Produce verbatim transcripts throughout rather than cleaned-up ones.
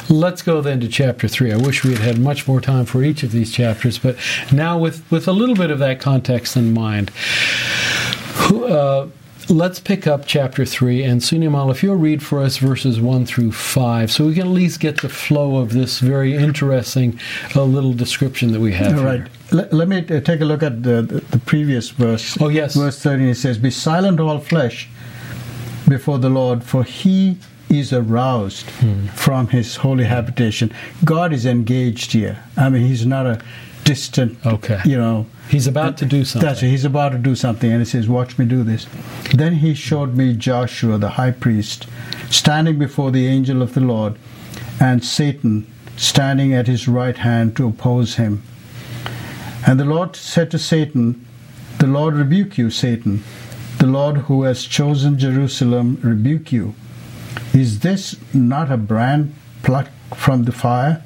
let's go then to chapter three. I wish we had had much more time for each of these chapters, but now with, with a little bit of that context in mind, uh, let's pick up chapter three, and Sunimal, if you'll read for us verses one through five, so we can at least get the flow of this very interesting uh, little description that we have All right. here. Let, let me t- take a look at the, the, the previous verse. Oh, yes. Verse thirteen, it says, "Be silent, all flesh, before the Lord, for He is aroused hmm. from His holy habitation." God is engaged here. I mean, He's not a distant, okay. you know. He's about to do something. That's it. He's about to do something, and He says, "Watch me do this." Then He showed me Joshua, the high priest, standing before the angel of the Lord, and Satan standing at his right hand to oppose him. And the Lord said to Satan, "The Lord rebuke you, Satan. The Lord who has chosen Jerusalem rebuke you. Is this not a brand plucked from the fire?"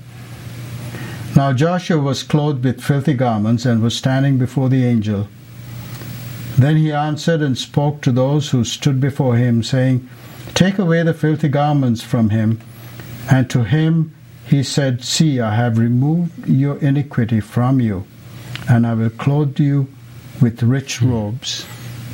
Now Joshua was clothed with filthy garments and was standing before the angel. Then he answered and spoke to those who stood before him, saying, "Take away the filthy garments from him." And to him he said, "See, I have removed your iniquity from you, and I will clothe you with rich robes."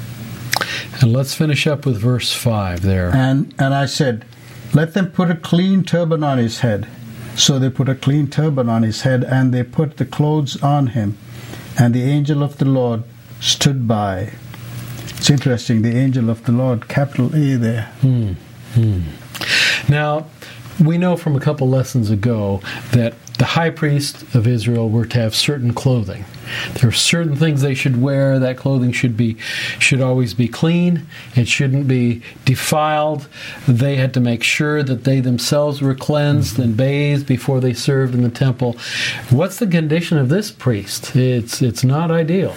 And let's finish up with verse five there. And and I said, "Let them put a clean turban on his head." So they put a clean turban on his head, and they put the clothes on him. And the angel of the Lord stood by. It's interesting, the angel of the Lord, capital A there. Hmm. Hmm. Now, we know from a couple lessons ago that the high priest of Israel were to have certain clothing. There are certain things they should wear. That clothing should be, should always be clean. It shouldn't be defiled. They had to make sure that they themselves were cleansed mm-hmm. and bathed before they served in the temple. What's the condition of this priest? It's it's not ideal.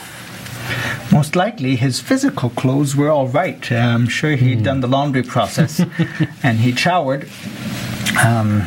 Most likely his physical clothes were all right. I'm sure he'd mm. done the laundry process and he'd showered. Um,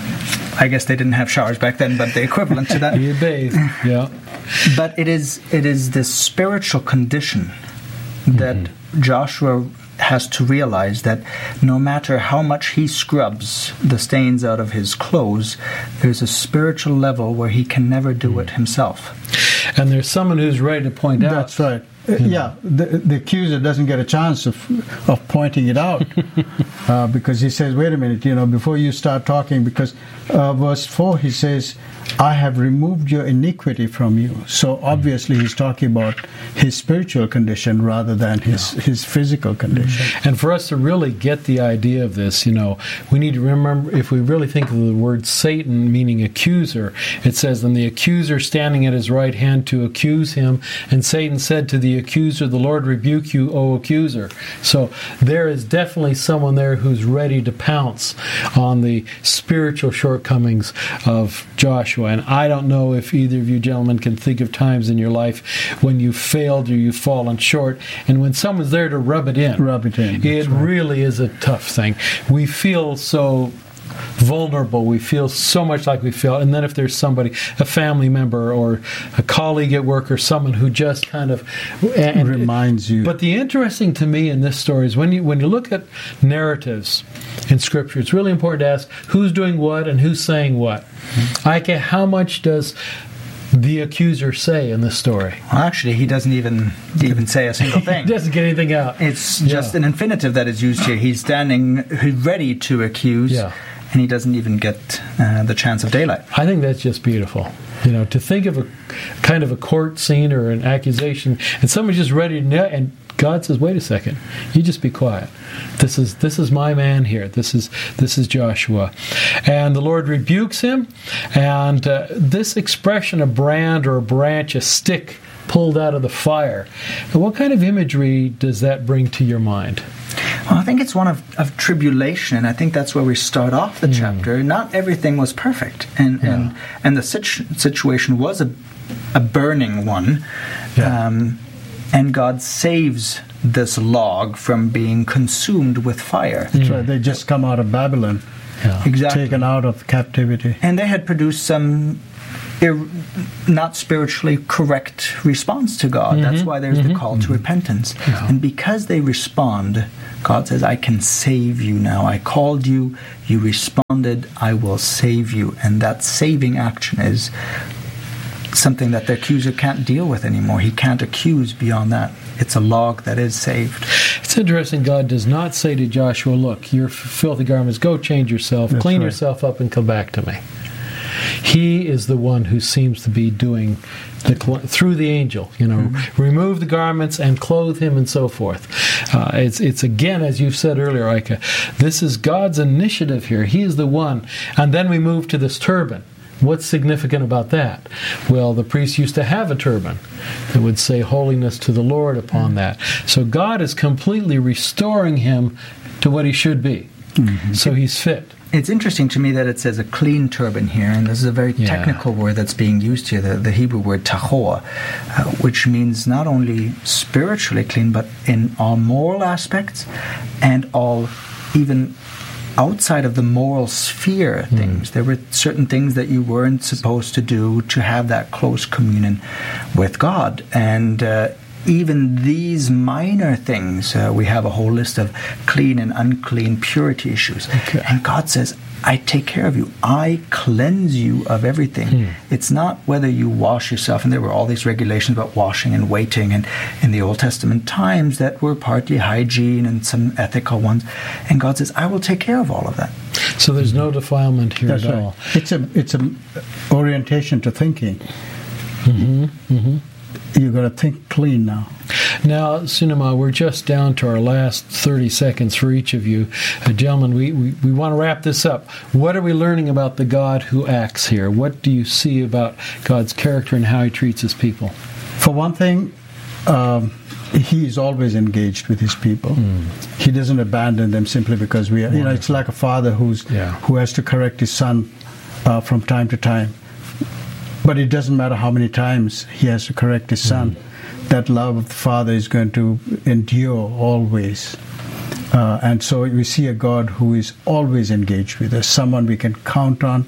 I guess they didn't have showers back then, but the equivalent to that. You bathe, yeah. But it is it is this spiritual condition that mm-hmm. Joshua has to realize, that no matter how much he scrubs the stains out of his clothes, there's a spiritual level where he can never do mm-hmm. it himself. And there's someone who's ready to point out. That's right. Uh, yeah, the, the accuser doesn't get a chance of of pointing it out uh, because he says, "Wait a minute, you know, before you start talking," because uh, verse four he says, "I have removed your iniquity from you." So obviously he's talking about his spiritual condition rather than his, yeah. his physical condition. And for us to really get the idea of this, you know, we need to remember, if we really think of the word Satan meaning accuser, it says, "And the accuser standing at his right hand to accuse him, and Satan said to the accuser, the Lord rebuke you, O accuser." So there is definitely someone there who's ready to pounce on the spiritual shortcomings of Joshua. And I don't know if either of you gentlemen can think of times in your life when you failed or you've fallen short, and when someone's there to rub it in. Rub it in. It right. really is a tough thing. We feel so vulnerable. We feel so much like we feel. And then if there's somebody, a family member or a colleague at work or someone who just kind of and, reminds you. But the interesting to me in this story is when you when you look at narratives in Scripture, it's really important to ask who's doing what and who's saying what. Mm-hmm. Like, how much does the accuser say in this story? Well, actually, he doesn't even even say a single thing. He doesn't get anything out. It's just yeah. an infinitive that is used here. He's standing ready to accuse. Yeah. And he doesn't even get uh, the chance of daylight. I think that's just beautiful. You know, to think of a kind of a court scene or an accusation, and someone's just ready to, and God says, "Wait a second, you just be quiet. This is this is my man here. This is this is Joshua," and the Lord rebukes him. And uh, this expression, a brand or a branch, a stick pulled out of the fire. And what kind of imagery does that bring to your mind? Well, I think it's one of, of tribulation, and I think that's where we start off the mm. chapter. Not everything was perfect, and yeah. and, and the situ- situation was a, a burning one, yeah. um, and God saves this log from being consumed with fire. That's right. They just come out of Babylon, yeah. exactly taken out of captivity. And they had produced some ir- not spiritually correct response to God. Mm-hmm. That's why there's Mm-hmm. the call to repentance. Yeah. And because they respond, God says, I can save you now. I called you, you responded, I will save you. And that saving action is something that the accuser can't deal with anymore. He can't accuse beyond that. It's a log that is saved. It's interesting, God does not say to Joshua, look, your filthy garments, go change yourself, That's clean right. yourself up and come back to me. He is the one who seems to be doing the through the angel, you know, mm-hmm. remove the garments and clothe him and so forth. Uh, it's it's again, as you've said earlier, Ika, this is God's initiative here. He is the one. And then we move to this turban. What's significant about that? Well, the priest used to have a turban that would say holiness to the Lord upon that. So God is completely restoring him to what he should be. Mm-hmm. So he's fit. It's interesting to me that it says a clean turban here, and this is a very Yeah. technical word that's being used here, the, the Hebrew word tahoa, uh, which means not only spiritually clean, but in all moral aspects and all even outside of the moral sphere things. Mm. There were certain things that you weren't supposed to do to have that close communion with God. And uh, even these minor things, uh, we have a whole list of clean and unclean purity issues. Okay. And God says, I take care of you. I cleanse you of everything. Hmm. It's not whether you wash yourself, and there were all these regulations about washing and waiting, and in the Old Testament times that were partly hygiene and some ethical ones. And God says, I will take care of all of that. So there's no defilement here That's at right. all. It's a it's a orientation to thinking. Mm-hmm. Mm-hmm. You've got to think clean now. Now, Sunema, we're just down to our last thirty seconds for each of you. Uh, gentlemen, we, we, we want to wrap this up. What are we learning about the God who acts here? What do you see about God's character and how he treats his people? For one thing, um, he is always engaged with his people. Mm. He doesn't abandon them simply because we are, you know, it's like a father who's yeah. who has to correct his son uh, from time to time. But it doesn't matter how many times he has to correct his son. Mm. That love of the Father is going to endure always. Uh, and so we see a God who is always engaged with us, someone we can count on.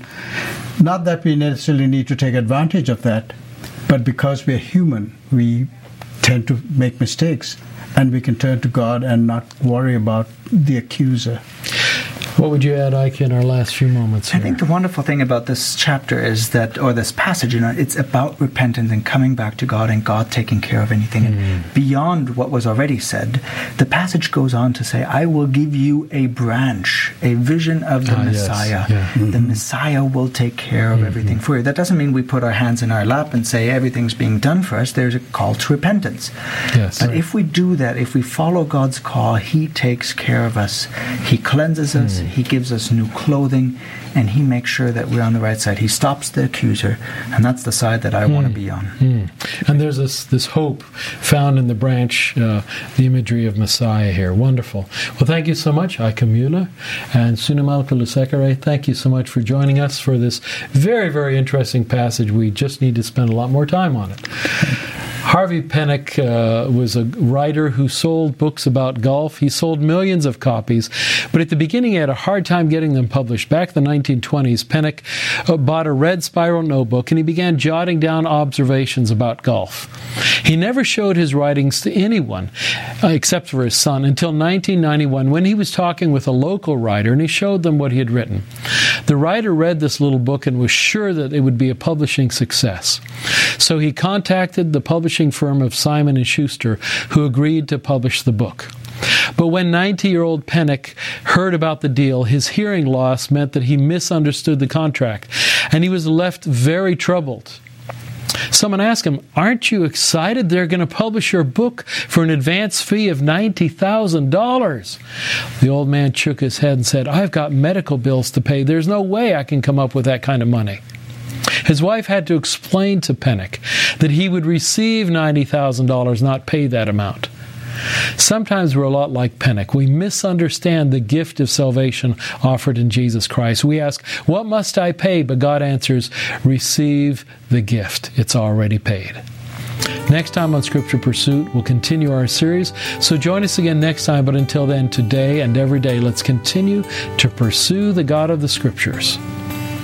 Not that we necessarily need to take advantage of that, but because we're human, we tend to make mistakes, and we can turn to God and not worry about the accuser. What would you add, Ike, in our last few moments here? I think the wonderful thing about this chapter is that, or this passage, you know, it's about repentance and coming back to God and God taking care of anything. Mm. And beyond what was already said, the passage goes on to say, I will give you a branch, a vision of the ah, Messiah. Yes. Yeah. Mm-hmm. The Mm-hmm. Messiah will take care of mm-hmm. everything for you. That doesn't mean we put our hands in our lap and say everything's being done for us. There's a call to repentance. Yes. But if we do that, if we follow God's call, He takes care of us. He cleanses us. Mm. He gives us new clothing, and He makes sure that we're on the right side. He stops the accuser, and that's the side that I mm. want to be on. Mm. And there's this this hope found in the branch, uh, the imagery of Messiah here. Wonderful. Well, thank you so much, Ike Müller and Sunamalka Lusekere. Thank you so much for joining us for this very, very interesting passage. We just need to spend a lot more time on it. Harvey Penick uh, was a writer who sold books about golf. He sold millions of copies, but at the beginning he had a hard time getting them published. Back in the nineteen twenties, Penick uh, bought a red spiral notebook and he began jotting down observations about golf. He never showed his writings to anyone uh, except for his son until nineteen ninety-one, when he was talking with a local writer and he showed them what he had written. The writer read this little book and was sure that it would be a publishing success. So he contacted the publishing firm of Simon and Schuster, who agreed to publish the book. But when ninety-year-old Penick heard about the deal, his hearing loss meant that he misunderstood the contract, and he was left very troubled. Someone asked him, "Aren't you excited they're going to publish your book for an advance fee of ninety thousand dollars? The old man shook his head and said, "I've got medical bills to pay. There's no way I can come up with that kind of money." His wife had to explain to Penick that he would receive ninety thousand dollars, not pay that amount. Sometimes we're a lot like Penick. We misunderstand the gift of salvation offered in Jesus Christ. We ask, "What must I pay?" But God answers, "Receive the gift. It's already paid." Next time on Scripture Pursuit, we'll continue our series. So join us again next time. But until then, today and every day, let's continue to pursue the God of the Scriptures.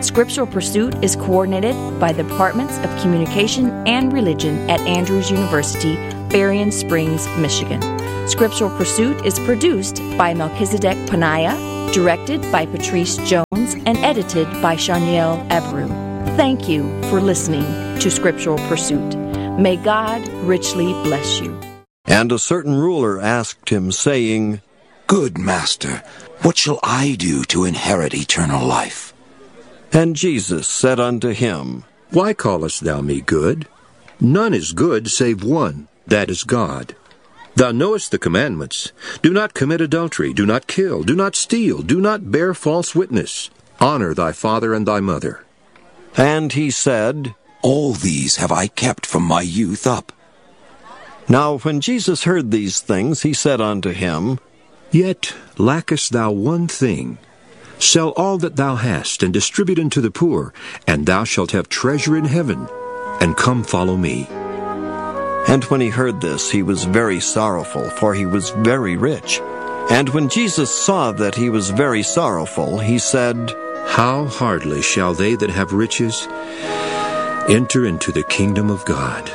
Scriptural Pursuit is coordinated by the Departments of Communication and Religion at Andrews University, Berrien Springs, Michigan. Scriptural Pursuit is produced by Melchizedek Panaya, directed by Patrice Jones, and edited by Shaniel Abreu. Thank you for listening to Scriptural Pursuit. May God richly bless you. And a certain ruler asked him, saying, Good master, what shall I do to inherit eternal life? And Jesus said unto him, Why callest thou me good? None is good save one, that is God. Thou knowest the commandments. Do not commit adultery, do not kill, do not steal, do not bear false witness. Honor thy father and thy mother. And he said, All these have I kept from my youth up. Now when Jesus heard these things, he said unto him, Yet lackest thou one thing. Sell all that thou hast, and distribute unto the poor, and thou shalt have treasure in heaven. And come follow me. And when he heard this, he was very sorrowful, for he was very rich. And when Jesus saw that he was very sorrowful, he said, How hardly shall they that have riches enter into the kingdom of God.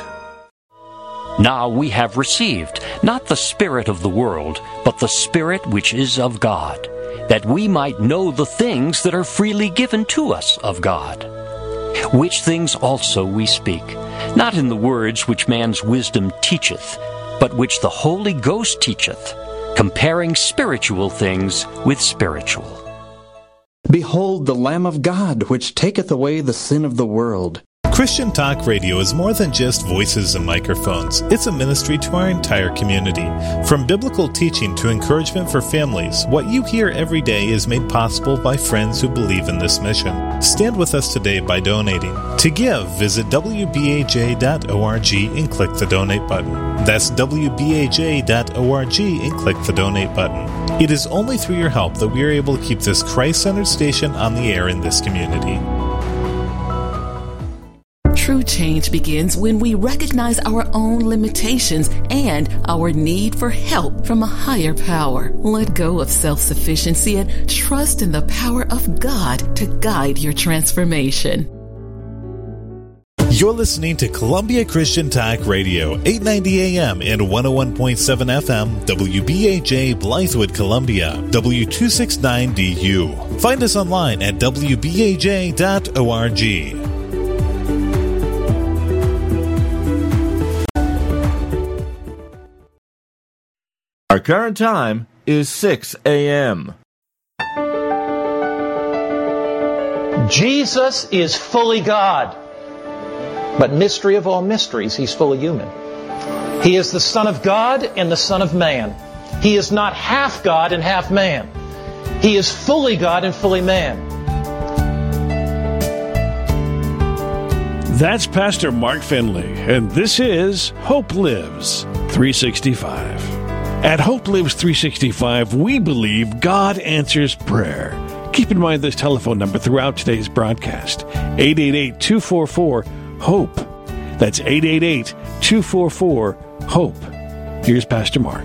Now we have received not the spirit of the world, but the Spirit which is of God, that we might know the things that are freely given to us of God. Which things also we speak, not in the words which man's wisdom teacheth, but which the Holy Ghost teacheth, comparing spiritual things with spiritual. Behold the Lamb of God, which taketh away the sin of the world. Christian Talk Radio is more than just voices and microphones. It's a ministry to our entire community. From biblical teaching to encouragement for families, what you hear every day is made possible by friends who believe in this mission. Stand with us today by donating. To give, visit w b a j dot org and click the donate button. That's w b a j dot org and click the donate button. It is only through your help that we are able to keep this Christ-centered station on the air in this community. True change begins when we recognize our own limitations and our need for help from a higher power. Let go of self-sufficiency and trust in the power of God to guide your transformation. You're listening to Columbia Christian Talk Radio, eight ninety A M and one oh one point seven F M, W B A J Blythewood, Columbia, W two sixty-nine D U. Find us online at w b a j dot org. Our current time is six A M Jesus is fully God, but mystery of all mysteries, He's fully human. He is the Son of God and the Son of Man. He is not half God and half man. He is fully God and fully man. That's Pastor Mark Finley, and this is Hope Lives three sixty-five. At Hope Lives three sixty-five, we believe God answers prayer. Keep in mind this telephone number throughout today's broadcast, eight eight eight, two four four, HOPE. That's eight eight eight, two four four, HOPE. Here's Pastor Mark.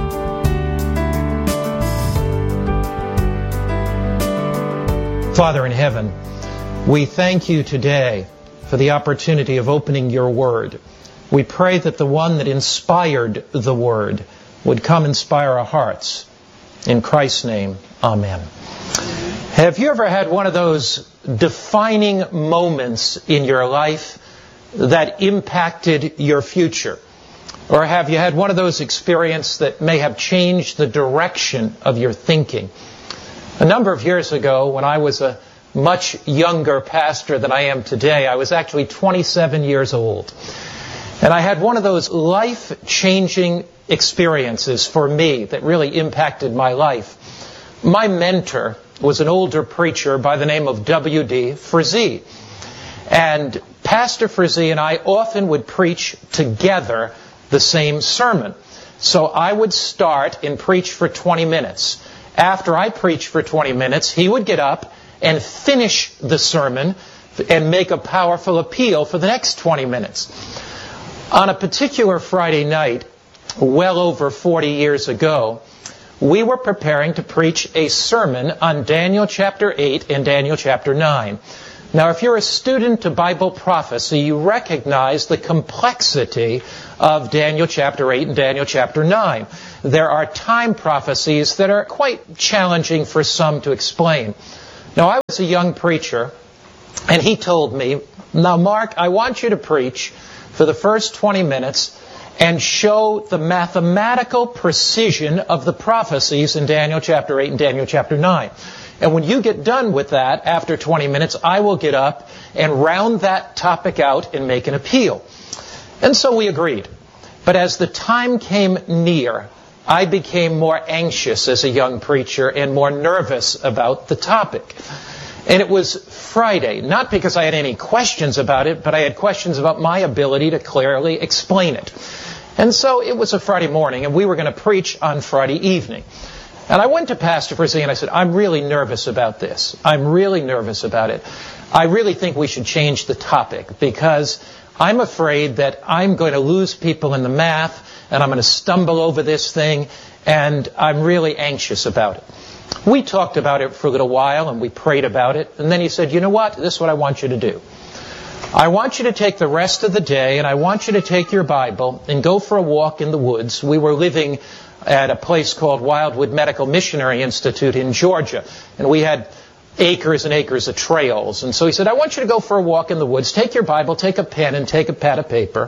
Father in heaven, we thank you today for the opportunity of opening your word. We pray that the one that inspired the word would come inspire our hearts. In Christ's name, amen. Have you ever had one of those defining moments in your life that impacted your future? Or have you had one of those experiences that may have changed the direction of your thinking? A number of years ago, when I was a much younger pastor than I am today, I was actually twenty-seven years old. And I had one of those life-changing experiences for me that really impacted my life. My mentor was an older preacher by the name of W D Frazee. And Pastor Frazee and I often would preach together the same sermon. So I would start and preach for twenty minutes. After I preached for twenty minutes, he would get up and finish the sermon and make a powerful appeal for the next twenty minutes. On a particular Friday night, well over forty years ago, we were preparing to preach a sermon on Daniel chapter eight and Daniel chapter nine. Now, if you're a student of Bible prophecy, you recognize the complexity of Daniel chapter eight and Daniel chapter nine. There are time prophecies that are quite challenging for some to explain. Now, I was a young preacher, and he told me, now, Mark, I want you to preach for the first twenty minutes and show the mathematical precision of the prophecies in Daniel chapter eight and Daniel chapter nine. And when you get done with that, after twenty minutes, I will get up and round that topic out and make an appeal. And so we agreed. But as the time came near, I became more anxious as a young preacher and more nervous about the topic. And it was Friday, not because I had any questions about it, but I had questions about my ability to clearly explain it. And so it was a Friday morning, and we were going to preach on Friday evening. And I went to Pastor Frizzy and I said, I'm really nervous about this. I'm really nervous about it. I really think we should change the topic because I'm afraid that I'm going to lose people in the math and I'm going to stumble over this thing, and I'm really anxious about it. We talked about it for a little while and we prayed about it, and then he said, you know what, this is what I want you to do. I want you to take the rest of the day and I want you to take your Bible and go for a walk in the woods. We were living at a place called Wildwood Medical Missionary Institute in Georgia, and we had acres and acres of trails. And so he said, I want you to go for a walk in the woods, take your Bible, take a pen and take a pad of paper,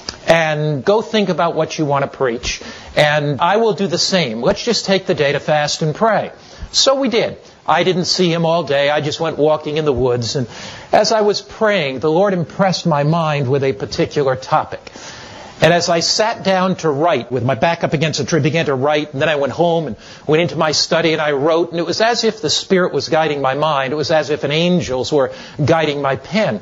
and go think about what you want to preach, and I will do the same. Let's just take the day to fast and pray. So we did. I didn't see him all day. I just went walking in the woods, and as I was praying, the Lord impressed my mind with a particular topic. And as I sat down to write, with my back up against a tree, began to write, and then I went home and went into my study and I wrote, and it was as if the Spirit was guiding my mind. It was as if an angels were guiding my pen.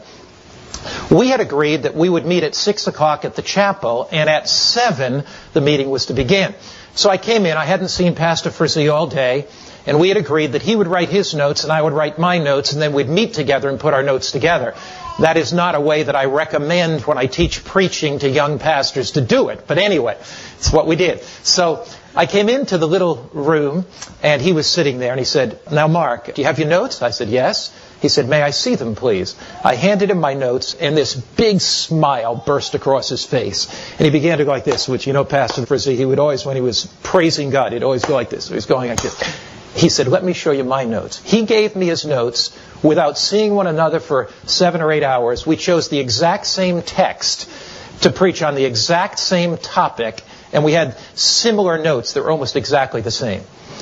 We had agreed that we would meet at six o'clock at the chapel, and at seven the meeting was to begin. So I came in. I hadn't seen Pastor Frizzy all day, and we had agreed that he would write his notes and I would write my notes, and then we'd meet together and put our notes together. That is not a way that I recommend when I teach preaching to young pastors to do it. But anyway, it's what we did. So I came into the little room, and he was sitting there, and he said, now, Mark, do you have your notes? I said, yes. He said, may I see them, please? I handed him my notes, and this big smile burst across his face. And he began to go like this, which, you know, Pastor Frizzy, he would always, when he was praising God, he'd always go like this. He was going like this. He said, let me show you my notes. He gave me his notes without seeing one another for seven or eight hours. We chose the exact same text to preach on the exact same topic, and we had similar notes that were almost exactly the same.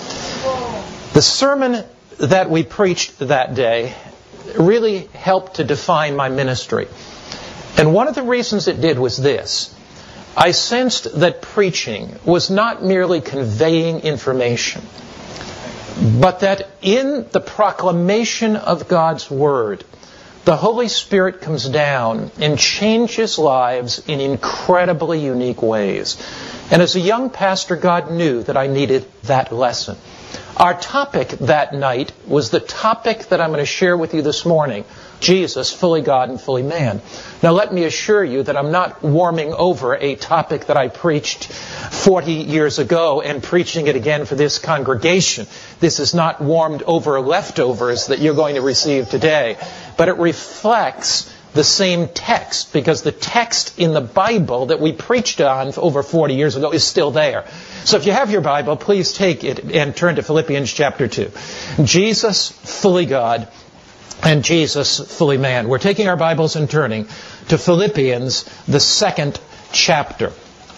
The sermon that we preached that day really helped to define my ministry. And one of the reasons it did was this. I sensed that preaching was not merely conveying information, but that in the proclamation of God's Word, the Holy Spirit comes down and changes lives in incredibly unique ways. And as a young pastor, God knew that I needed that lesson. Our topic that night was the topic that I'm going to share with you this morning, Jesus, fully God and fully man. Now let me assure you that I'm not warming over a topic that I preached forty years ago and preaching it again for this congregation. This is not warmed over leftovers that you're going to receive today, but it reflects the same text, because the text in the Bible that we preached on over forty years ago is still there. So if you have your Bible, please take it and turn to Philippians chapter two. Jesus, fully God, and Jesus, fully man. We're taking our Bibles and turning to Philippians, the second chapter.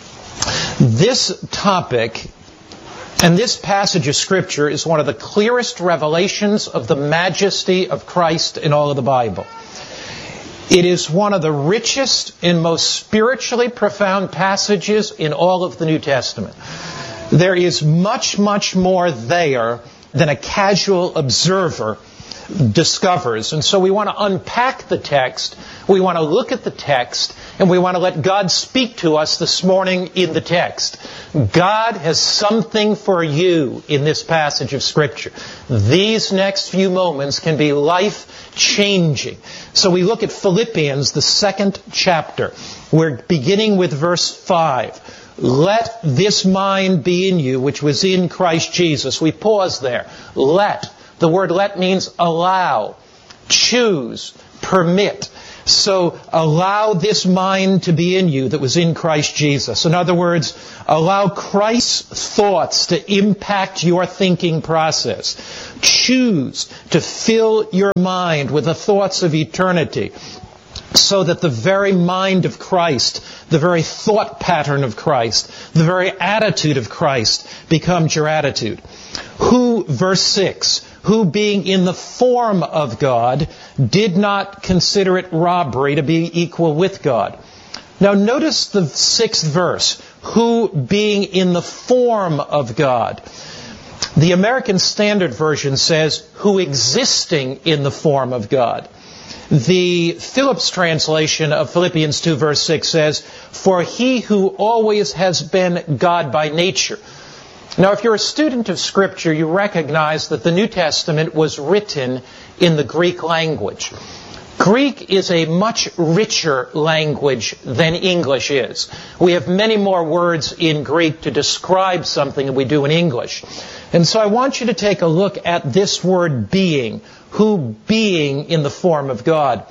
This topic and this passage of Scripture is one of the clearest revelations of the majesty of Christ in all of the Bible. It is one of the richest and most spiritually profound passages in all of the New Testament. There is much, much more there than a casual observer discovers. And so we want to unpack the text, we want to look at the text, and we want to let God speak to us this morning in the text. God has something for you in this passage of Scripture. These next few moments can be life-changing. So we look at Philippians, the second chapter. We're beginning with verse five. Let this mind be in you, which was in Christ Jesus. We pause there. Let. The word let means allow, choose, permit. So allow this mind to be in you that was in Christ Jesus. In other words, allow Christ's thoughts to impact your thinking process. Choose to fill your mind with the thoughts of eternity, so that the very mind of Christ, the very thought pattern of Christ, the very attitude of Christ becomes your attitude. Who, verse six, who being in the form of God, did not consider it robbery to be equal with God. Now notice the sixth verse, who being in the form of God. The American Standard Version says, who existing in the form of God. The Phillips translation of Philippians two verse six says, for he who always has been God by nature. Now, if you're a student of Scripture, you recognize that the New Testament was written in the Greek language. Greek is a much richer language than English is. We have many more words in Greek to describe something than we do in English. And so I want you to take a look at this word being, who being in the form of God.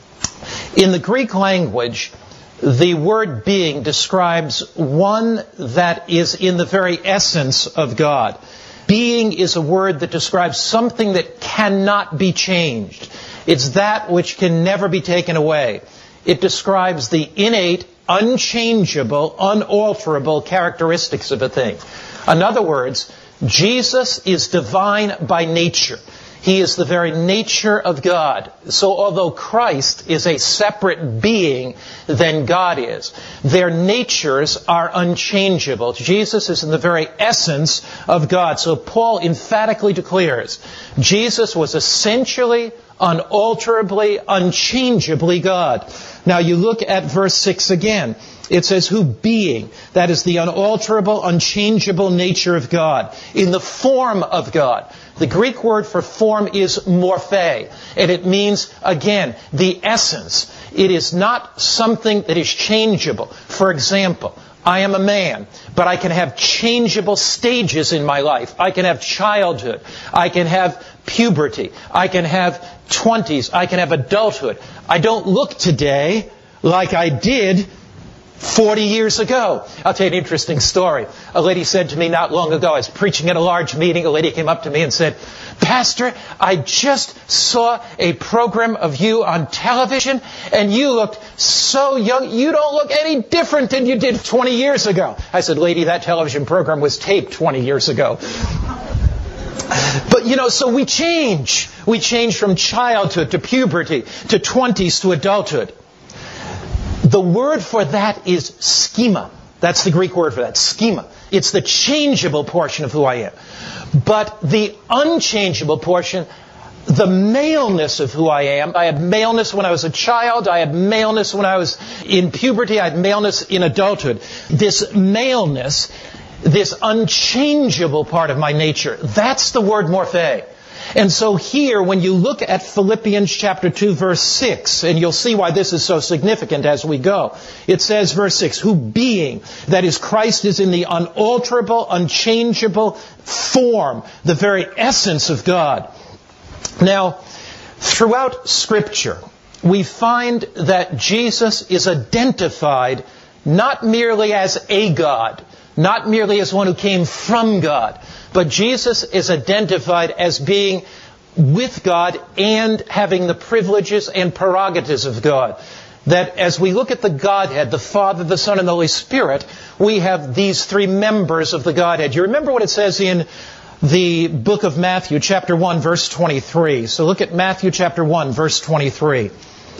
In the Greek language, the word being describes one that is in the very essence of God. Being is a word that describes something that cannot be changed. It's that which can never be taken away. It describes the innate, unchangeable, unalterable characteristics of a thing. In other words, Jesus is divine by nature. He is the very nature of God. So although Christ is a separate being than God is, their natures are unchangeable. Jesus is in the very essence of God. So Paul emphatically declares, Jesus was essentially, unalterably, unchangeably God. Now you look at verse six again. It says, who being, that is the unalterable, unchangeable nature of God, in the form of God. The Greek word for form is morphe, and it means, again, the essence. It is not something that is changeable. For example, I am a man, but I can have changeable stages in my life. I can have childhood. I can have puberty. I can have twenties. I can have adulthood. I don't look today like I did forty years ago. I'll tell you an interesting story. A lady said to me not long ago, I was preaching at a large meeting, a lady came up to me and said, Pastor, I just saw a program of you on television and you looked so young. You don't look any different than you did twenty years ago. I said, lady, that television program was taped twenty years ago. But, you know, so we change. We change from childhood to puberty to twenties to adulthood. The word for that is schema. That's the Greek word for that, schema. It's the changeable portion of who I am. But the unchangeable portion, the maleness of who I am, I had maleness when I was a child, I had maleness when I was in puberty, I had maleness in adulthood. This maleness, this unchangeable part of my nature, that's the word morphe. And so here, when you look at Philippians chapter two, verse six, and you'll see why this is so significant as we go. It says, verse six, who being, that is, Christ is in the unalterable, unchangeable form, the very essence of God. Now, throughout Scripture, we find that Jesus is identified not merely as a God, not merely as one who came from God, but Jesus is identified as being with God and having the privileges and prerogatives of God. That as we look at the Godhead, the Father, the Son, and the Holy Spirit, we have these three members of the Godhead. You remember what it says in the book of Matthew, chapter one, verse twenty-three. So look at Matthew chapter one, verse twenty-three.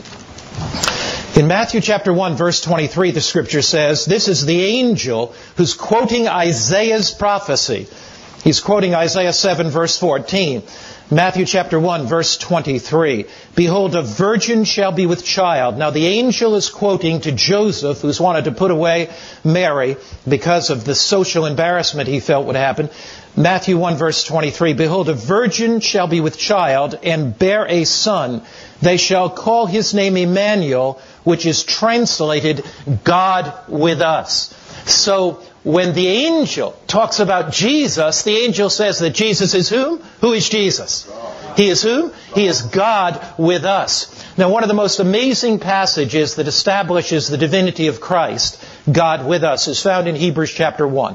In Matthew chapter one, verse twenty-three, the Scripture says, this is the angel who's quoting Isaiah's prophecy. He's quoting Isaiah seven, verse fourteen. Matthew chapter one, verse twenty-three. Behold, a virgin shall be with child. Now the angel is quoting to Joseph, who's wanted to put away Mary because of the social embarrassment he felt would happen. Matthew one, verse twenty-three. Behold, a virgin shall be with child and bear a son. They shall call his name Emmanuel, which is translated God with us. So when the angel talks about Jesus, the angel says that Jesus is whom? Who is Jesus? He is who? He is God with us. Now, one of the most amazing passages that establishes the divinity of Christ, God with us, is found in Hebrews chapter one.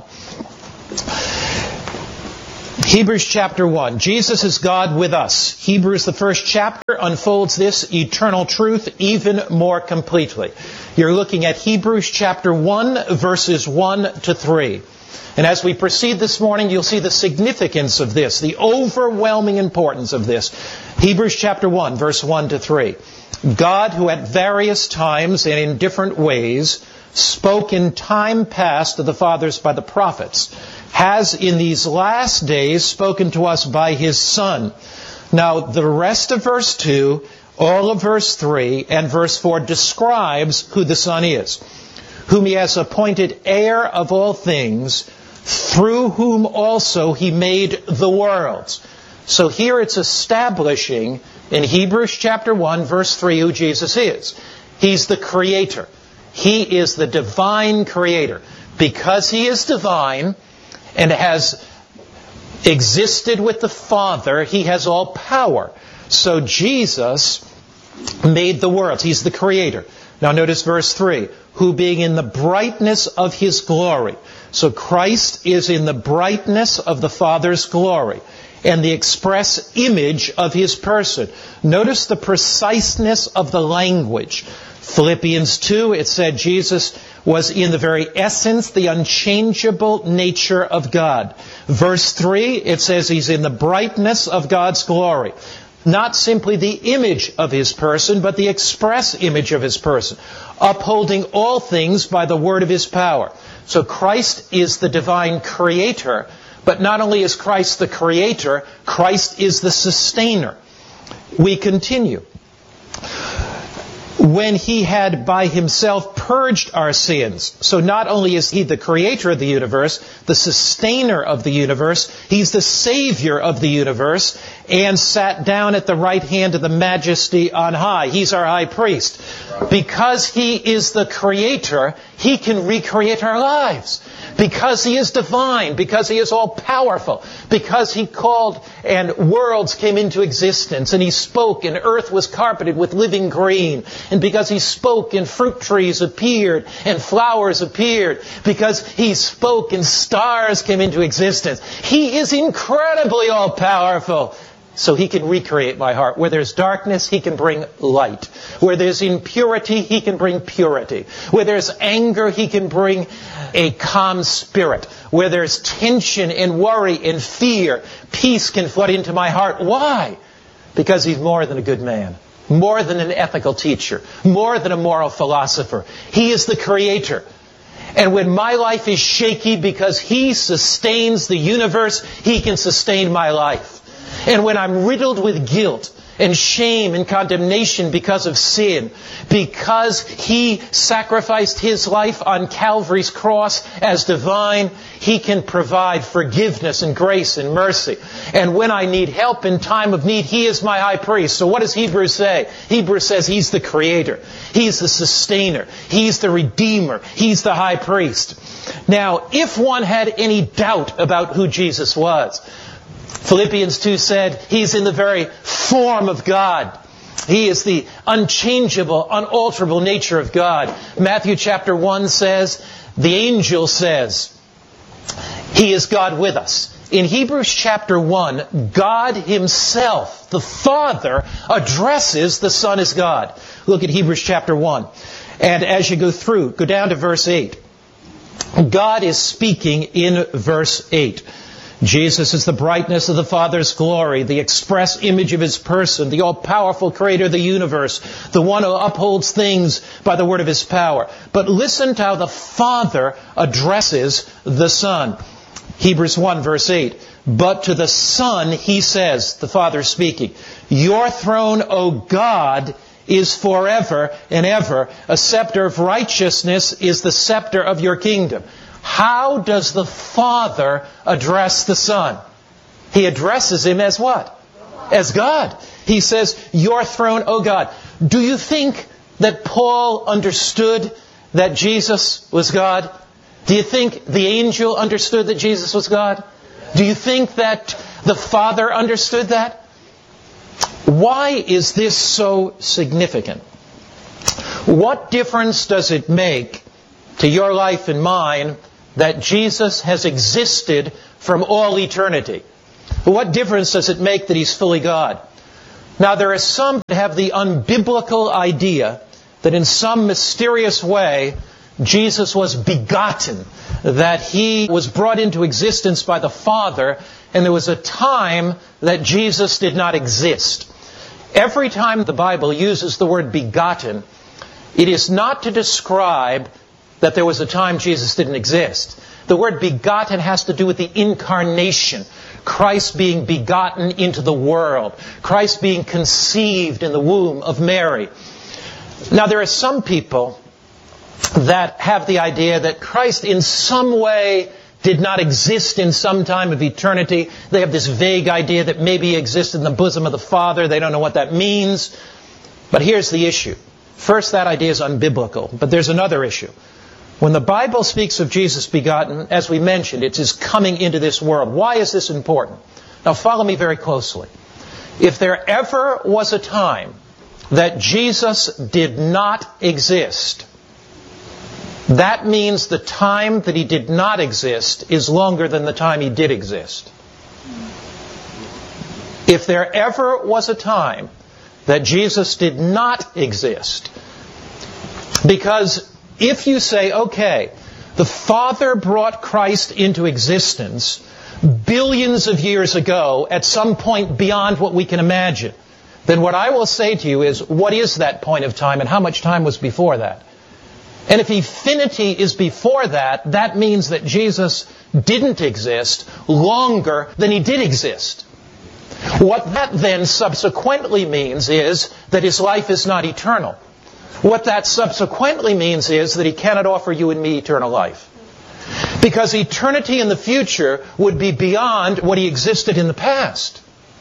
Hebrews chapter one. Jesus is God with us. Hebrews, the first chapter, unfolds this eternal truth even more completely. You're looking at Hebrews chapter one, verses one to three. And as we proceed this morning, you'll see the significance of this, the overwhelming importance of this. Hebrews chapter one, verse one to three. God, who at various times and in different ways spoke in time past to the fathers by the prophets, has in these last days spoken to us by His Son. Now, the rest of verse two, all of verse three, and verse four describes who the Son is, whom He has appointed heir of all things, through whom also He made the worlds. So here it's establishing in Hebrews chapter one, verse three, who Jesus is. He's the Creator. He is the divine Creator. Because He is divine and has existed with the Father, He has all power. So Jesus made the worlds. He's the Creator. Now notice verse three. Who being in the brightness of His glory. So Christ is in the brightness of the Father's glory and the express image of His person. Notice the preciseness of the language. Philippians two, it said Jesus was in the very essence, the unchangeable nature of God. Verse three, it says He's in the brightness of God's glory. Not simply the image of His person, but the express image of His person, upholding all things by the word of His power. So Christ is the divine Creator, but not only is Christ the Creator, Christ is the sustainer. We continue. When He had by Himself purged our sins. So not only is He the Creator of the universe, the sustainer of the universe, He's the Savior of the universe, and sat down at the right hand of the Majesty on high. He's our high priest. Because He is the Creator, He can recreate our lives. Because He is divine, because He is all-powerful, because He called and worlds came into existence, and He spoke and earth was carpeted with living green, and because He spoke and fruit trees appeared and flowers appeared, because He spoke and stars came into existence. He is incredibly all-powerful. So He can recreate my heart. Where there's darkness, He can bring light. Where there's impurity, He can bring purity. Where there's anger, He can bring a calm spirit. Where there's tension and worry and fear, peace can flood into my heart. Why? Because He's more than a good man. More than an ethical teacher. More than a moral philosopher. He is the Creator. And when my life is shaky because He sustains the universe, He can sustain my life. And when I'm riddled with guilt and shame and condemnation because of sin, because He sacrificed His life on Calvary's cross as divine, He can provide forgiveness and grace and mercy. And when I need help in time of need, He is my high priest. So what does Hebrews say? Hebrews says He's the Creator. He's the sustainer. He's the Redeemer. He's the high priest. Now, if one had any doubt about who Jesus was, Philippians two said, He's in the very form of God. He is the unchangeable, unalterable nature of God. Matthew chapter one says, the angel says, He is God with us. In Hebrews chapter one, God Himself, the Father, addresses the Son as God. Look at Hebrews chapter one. And as you go through, go down to verse eight. God is speaking in verse eight. Jesus is the brightness of the Father's glory, the express image of His person, the all-powerful Creator of the universe, the one who upholds things by the word of His power. But listen to how the Father addresses the Son. Hebrews one, verse eight. But to the Son He says, the Father speaking, Your throne, O God, is forever and ever. A scepter of righteousness is the scepter of Your kingdom. How does the Father address the Son? He addresses Him as what? As God. He says, Your throne, O God. Do you think that Paul understood that Jesus was God? Do you think the angel understood that Jesus was God? Do you think that the Father understood that? Why is this so significant? What difference does it make to your life and mine that Jesus has existed from all eternity? What difference does it make that He's fully God? Now, there are some that have the unbiblical idea that in some mysterious way Jesus was begotten, that He was brought into existence by the Father, and there was a time that Jesus did not exist. Every time the Bible uses the word begotten, it is not to describe that there was a time Jesus didn't exist. The word begotten has to do with the incarnation. Christ being begotten into the world. Christ being conceived in the womb of Mary. Now, there are some people that have the idea that Christ in some way did not exist in some time of eternity. They have this vague idea that maybe He existed in the bosom of the Father. They don't know what that means. But here's the issue. First, that idea is unbiblical. But there's another issue. When the Bible speaks of Jesus begotten, as we mentioned, it's His coming into this world. Why is this important? Now, follow me very closely. If there ever was a time that Jesus did not exist, that means the time that He did not exist is longer than the time He did exist. If there ever was a time that Jesus did not exist, because if you say, okay, the Father brought Christ into existence billions of years ago at some point beyond what we can imagine, then what I will say to you is, what is that point of time and how much time was before that? And if infinity is before that, that means that Jesus didn't exist longer than He did exist. What that then subsequently means is that His life is not eternal. What that subsequently means is that He cannot offer you and me eternal life. Because eternity in the future would be beyond what He existed in the past.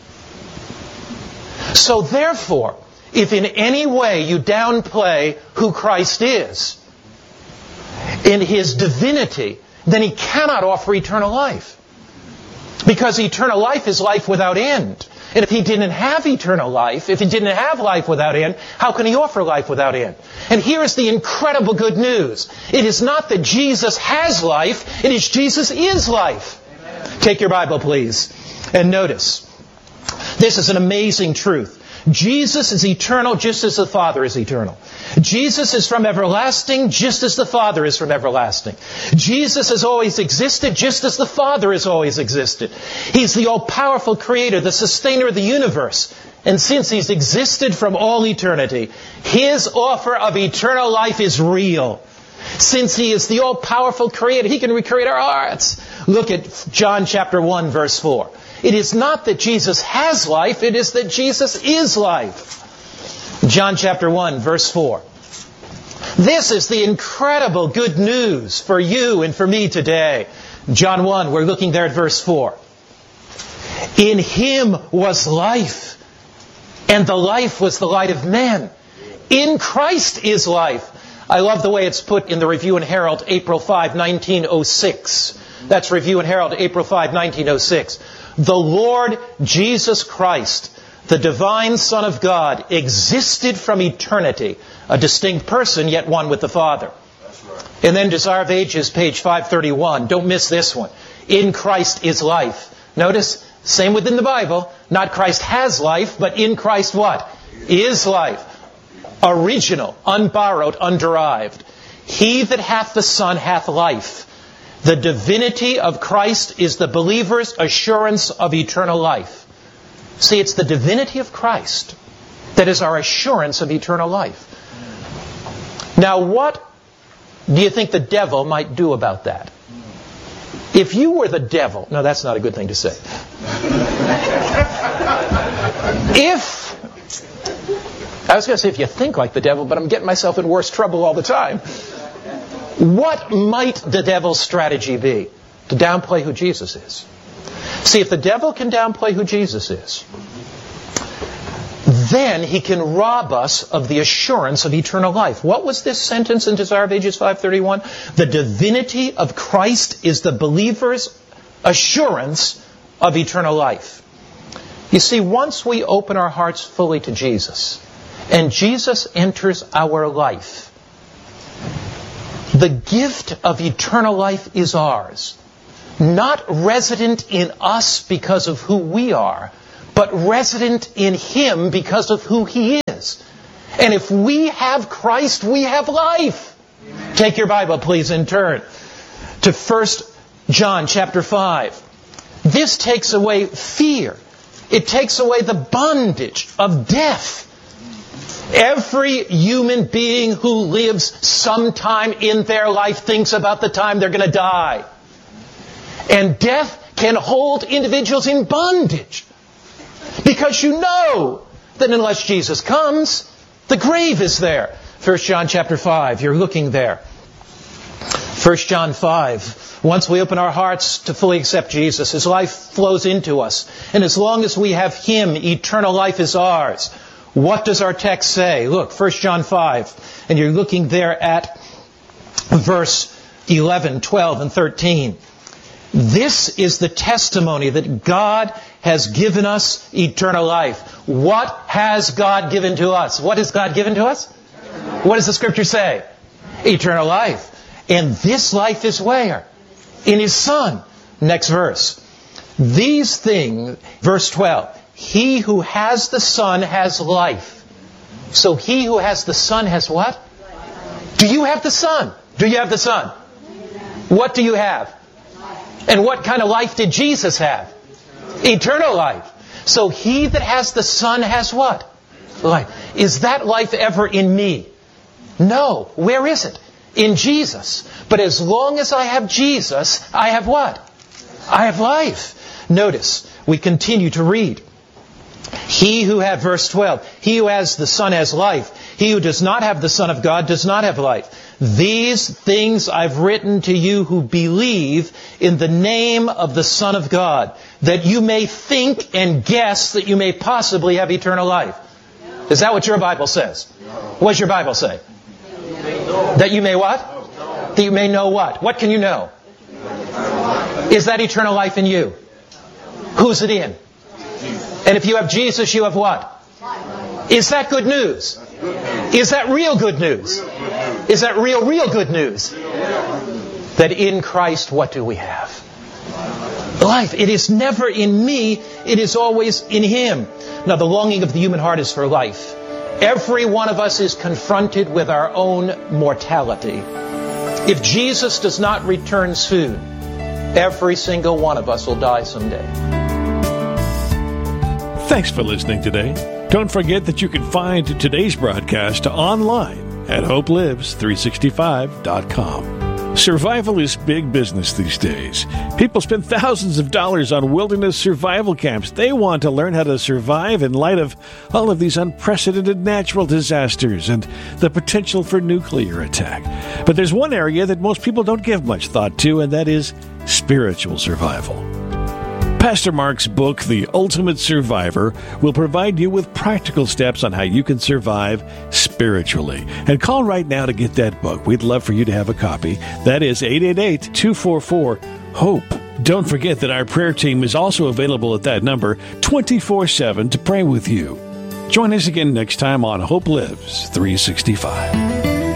So therefore, if in any way you downplay who Christ is, in His divinity, then He cannot offer eternal life. Because eternal life is life without end. And if He didn't have eternal life, if He didn't have life without end, how can He offer life without end? And here is the incredible good news. It is not that Jesus has life, it is Jesus is life. Amen. Take your Bible, please, and notice. This is an amazing truth. Jesus is eternal just as the Father is eternal. Jesus is from everlasting just as the Father is from everlasting. Jesus has always existed just as the Father has always existed. He's the all-powerful Creator, the sustainer of the universe. And since He's existed from all eternity, His offer of eternal life is real. Since He is the all-powerful Creator, He can recreate our hearts. Look at John chapter one, verse four. It is not that Jesus has life, it is that Jesus is life. John chapter one, verse four. This is the incredible good news for you and for me today. John one, we're looking there at verse four. In Him was life, and the life was the light of men. In Christ is life. I love the way it's put in the Review and Herald, April fifth, nineteen oh six. That's Review and Herald, April fifth, nineteen oh six. The Lord Jesus Christ, the divine Son of God, existed from eternity, a distinct person, yet one with the Father. That's right. And then Desire of Ages, page five thirty-one. Don't miss this one. In Christ is life. Notice, same within the Bible. Not Christ has life, but in Christ what? Is life. Original, unborrowed, underived. He that hath the Son hath life. The divinity of Christ is the believer's assurance of eternal life. See, it's the divinity of Christ that is our assurance of eternal life. Now, what do you think the devil might do about that? If you were the devil... No, that's not a good thing to say. If... I was going to say if you think like the devil, but I'm getting myself in worse trouble all the time. What might the devil's strategy be? To downplay who Jesus is. See, if the devil can downplay who Jesus is, then he can rob us of the assurance of eternal life. What was this sentence in Desire of Ages five thirty-one? The divinity of Christ is the believer's assurance of eternal life. You see, once we open our hearts fully to Jesus, and Jesus enters our life, the gift of eternal life is ours. Not resident in us because of who we are, but resident in Him because of who He is. And if we have Christ, we have life. Amen. Take your Bible, please, and turn to First John chapter five. This takes away fear. It takes away the bondage of death. Every human being who lives sometime in their life thinks about the time they're going to die. And death can hold individuals in bondage. Because you know that unless Jesus comes, the grave is there. First John chapter five, you're looking there. First John five, once we open our hearts to fully accept Jesus, His life flows into us. And as long as we have Him, eternal life is ours. What does our text say? Look, First John five, and you're looking there at verse eleven, twelve, and thirteen. This is the testimony that God has given us eternal life. What has God given to us? What has God given to us? What does the Scripture say? Eternal life. And this life is where? In His Son. Next verse. These things, verse twelve, He who has the Son has life. So he who has the Son has what? Do you have the Son? Do you have the Son? What do you have? And what kind of life did Jesus have? Eternal life. So he that has the Son has what? Life. Is that life ever in me? No. Where is it? In Jesus. But as long as I have Jesus, I have what? I have life. Notice, we continue to read. He who had, verse twelve, he who has the Son has life. He who does not have the Son of God does not have life. These things I've written to you who believe in the name of the Son of God, that you may think and guess that you may possibly have eternal life. Is that what your Bible says? What does your Bible say? That you may what? That you may know what? What can you know? Is that eternal life in you? Who's it in? And if you have Jesus, you have what? Is that good news? Is that real good news? Is that real, real good news? That in Christ, what do we have? Life. It is never in me. It is always in Him. Now, the longing of the human heart is for life. Every one of us is confronted with our own mortality. If Jesus does not return soon, every single one of us will die someday. Thanks for listening today. Don't forget that you can find today's broadcast online at hope lives three sixty-five dot com. Survival is big business these days. People spend thousands of dollars on wilderness survival camps. They want to learn how to survive in light of all of these unprecedented natural disasters and the potential for nuclear attack. But there's one area that most people don't give much thought to, and that is spiritual survival. Pastor Mark's book, The Ultimate Survivor, will provide you with practical steps on how you can survive spiritually. And call right now to get that book. We'd love for you to have a copy. That is eight eight eight, two four four, HOPE. Don't forget that our prayer team is also available at that number twenty-four seven to pray with you. Join us again next time on Hope Lives three sixty-five.